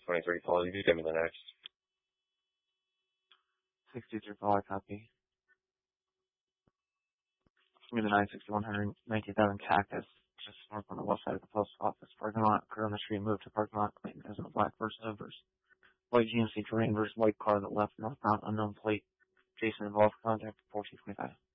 23 Paul, you can give me the next. 63 Paul, I copy. Give me the 96119,000 Cactus, just north on the west side of the post office parking lot. Clear on the street, moved to parking lot, claimed as a black versus overs. White GMC Terrain versus white car that left northbound, unknown plate. Jason involved, contact 4225.